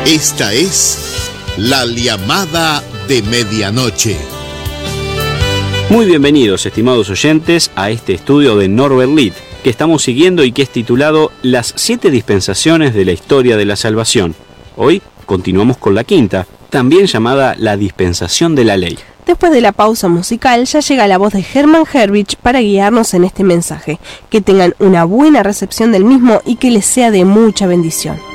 Esta es la llamada de medianoche. Muy bienvenidos, estimados oyentes, a este estudio de Norbert Litt, que estamos siguiendo y que es titulado Las 7 dispensaciones de la historia de la salvación. Hoy continuamos con la quinta, también llamada la dispensación de la ley. Después de la pausa musical, ya llega la voz de Hermann Herrich para guiarnos en este mensaje. Que tengan una buena recepción del mismo y que les sea de mucha bendición.